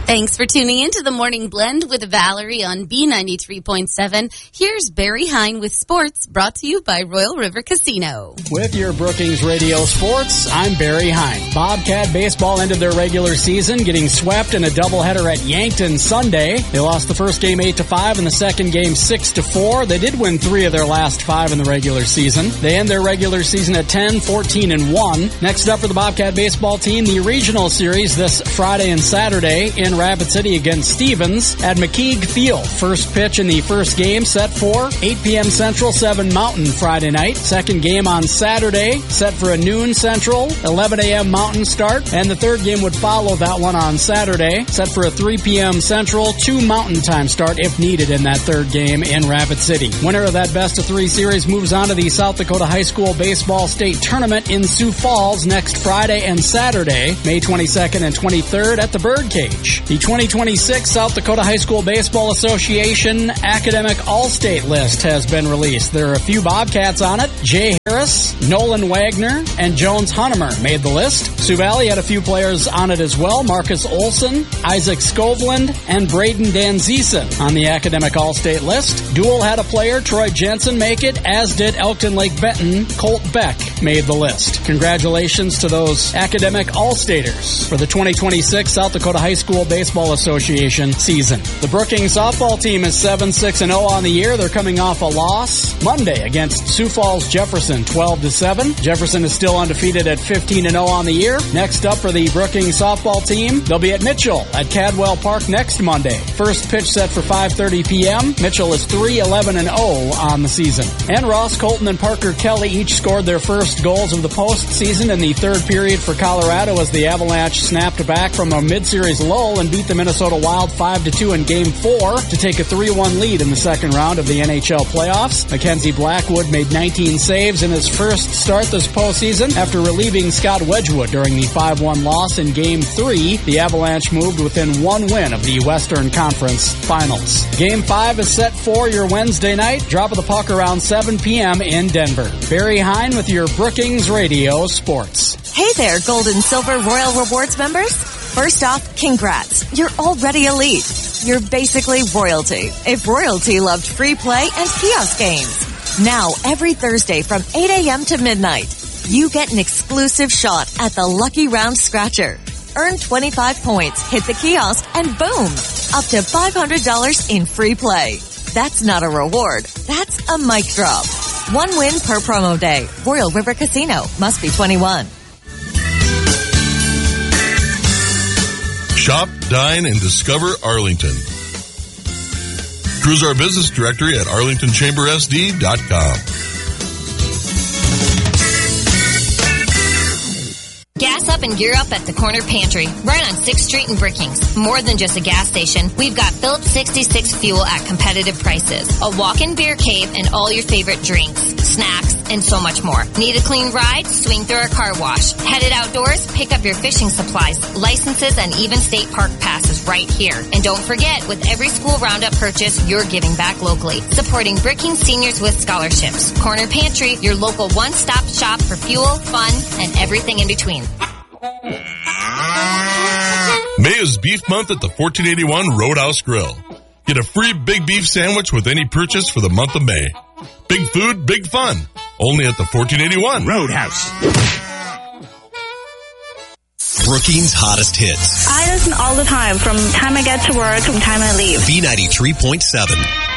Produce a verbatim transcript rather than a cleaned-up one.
Thanks for tuning in to the Morning Blend with Valerie on B ninety-three point seven. Here's Barry Hine with sports, brought to you by Royal River Casino. With your Brookings Radio Sports, I'm Barry Hine. Bobcat baseball ended their regular season, getting swept in a doubleheader at Yankton Sunday. They lost the first game eight to five and the second game six to four. They did win three of their last five in the regular season. They end their regular season at ten, fourteen, and one. Next up for the Bobcat baseball team, the regional series this Friday and Saturday in Rapid City against Stevens at McKeague Field. First pitch in the first game set for eight p.m. Central, seven Mountain Friday night. Second game on Saturday set for a noon Central, eleven a.m. Mountain start. And the third game would follow that one on Saturday, set for a three p.m. Central, two Mountain time start if needed in that third game in Rapid City. Winner of that best of three series moves on to the South Dakota High School Baseball State Tournament in Sioux Falls next Friday and Saturday, May twenty-second and twenty-third at the Birdcage. The twenty twenty-six South Dakota High School Baseball Association Academic All-State list has been released. There are a few Bobcats on it. Jay Harris, Nolan Wagner, and Jones Hunnemer made the list. Sioux Valley had a few players on it as well. Marcus Olson, Isaac Skovland, and Braden Danzisen on the Academic All-State list. Dual had a player, Troy Jensen, make it, as did Elkton Lake Benton. Colt Beck made the list. Congratulations to those Academic All-Staters for the twenty twenty-six South Dakota High School Baseball Association season. The Brookings softball team is seven six and oh on the year. They're coming off a loss Monday against Sioux Falls Jefferson, twelve to seven. Jefferson is still undefeated at fifteen and oh on the year. Next up for the Brookings softball team, they'll be at Mitchell at Cadwell Park next Monday. First pitch set for five thirty p.m. Mitchell is three eleven and oh on the season. And Ross Colton and Parker Kelly each scored their first goals of the postseason in the third period for Colorado as the Avalanche snapped back from a mid-series lull and beat the Minnesota Wild five to two in Game four to take a three one lead in the second round of the N H L playoffs. Mackenzie Blackwood made nineteen saves in his first start this postseason. After relieving Scott Wedgwood during the five one loss in Game three, the Avalanche moved within one win of the Western Conference Finals. Game five is set for your Wednesday night. Drop of the puck around seven p.m. in Denver. Barry Hine with your Brookings Radio Sports. Hey there, Gold and Silver Royal Rewards members. First off, congrats. You're already elite. You're basically royalty. If royalty loved free play and kiosk games. Now, every Thursday from eight a.m. to midnight, you get an exclusive shot at the Lucky Round Scratcher. Earn twenty-five points, hit the kiosk, and boom, up to five hundred dollars in free play. That's not a reward. That's a mic drop. One win per promo day. Royal River Casino. Must be twenty-one. Shop, dine, and discover Arlington. Cruise our business directory at arlington chamber s d dot com. Gas up and gear up at the Corner Pantry, right on sixth street in Brookings. More than just a gas station, we've got Phillips sixty-six fuel at competitive prices, a walk-in beer cave, and all your favorite drinks, snacks, and so much more. Need a clean ride? Swing through our car wash. Headed outdoors? Pick up your fishing supplies, licenses, and even state park passes right here. And don't forget, with every school roundup purchase, you're giving back locally, supporting Brookings seniors with scholarships. Corner Pantry, your local one-stop shop for fuel, fun, and everything in between. May is Beef Month at the fourteen eighty-one Roadhouse Grill. Get a free big beef sandwich with any purchase for the month of May. Big food, big fun. Only at the fourteen eighty-one Roadhouse. Brookings' hottest hits. I listen all the time, from time I get to work to time I leave. B ninety-three point seven.